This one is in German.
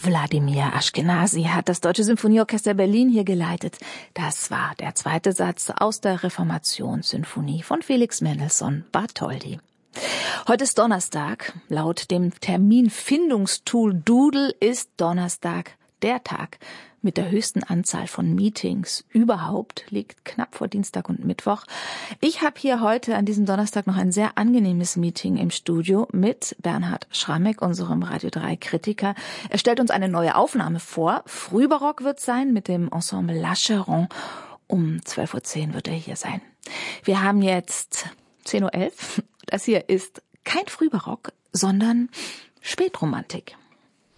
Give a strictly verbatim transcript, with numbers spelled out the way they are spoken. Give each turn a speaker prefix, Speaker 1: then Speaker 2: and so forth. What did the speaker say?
Speaker 1: Wladimir Ashkenazy hat das Deutsche Symphonieorchester Berlin hier geleitet. Das war der zweite Satz aus der Reformationssymphonie von Felix Mendelssohn Bartholdy. Heute ist Donnerstag. Laut dem Terminfindungstool Doodle ist Donnerstag der Tag mit der höchsten Anzahl von Meetings überhaupt, liegt knapp vor Dienstag und Mittwoch. Ich habe hier heute an diesem Donnerstag noch ein sehr angenehmes Meeting im Studio mit Bernhard Schrammeck, unserem Radio drei Kritiker. Er stellt uns eine neue Aufnahme vor. Frühbarock wird sein mit dem Ensemble L'Acheron. Um zwölf Uhr zehn wird er hier sein. Wir haben jetzt zehn Uhr elf. Das hier ist kein Frühbarock, sondern Spätromantik.